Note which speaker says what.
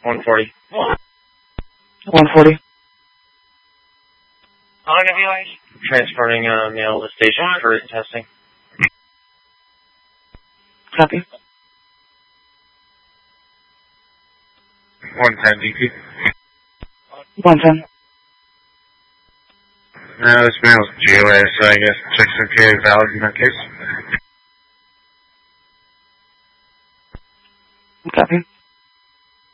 Speaker 1: 140.
Speaker 2: 140.
Speaker 3: How long have you guys?
Speaker 1: Transporting male to station for written testing.
Speaker 2: Copy.
Speaker 4: 110 DP.
Speaker 2: 110.
Speaker 4: This male's GOA, so I guess 658 is valid in that case.
Speaker 2: Copy.